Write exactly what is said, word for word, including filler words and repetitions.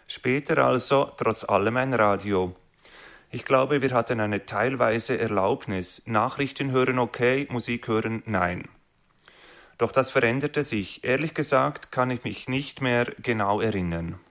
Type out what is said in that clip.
Später also trotz allem ein Radio. Ich glaube, wir hatten eine teilweise Erlaubnis. Nachrichten hören okay, Musik hören nein. Doch das veränderte sich. Ehrlich gesagt kann ich mich nicht mehr genau erinnern.